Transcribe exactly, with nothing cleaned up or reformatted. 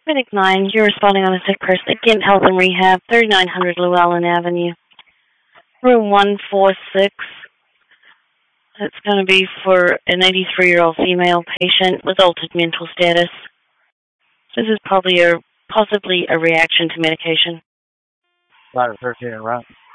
Medic nine, you're responding on a sick person at Ghent Health and Rehab, thirty-nine hundred Llewellyn Avenue. Room one four six. It's going to be for an eighty-three-year-old female patient with altered mental status. This is probably a, possibly a reaction to medication. Ladder thirteen, right?